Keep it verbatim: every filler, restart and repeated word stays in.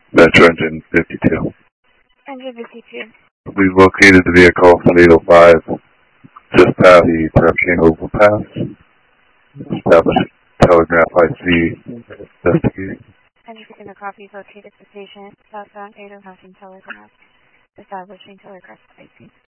Metro Engine fifty-two. Engine fifty-two. We've located the vehicle at eight oh five, just past the Terrapin overpass. Established Telegraph I C investigating. Engine fifty-two, a copy is located at the station, southbound eight oh Telegraph, establishing Telegraph I C.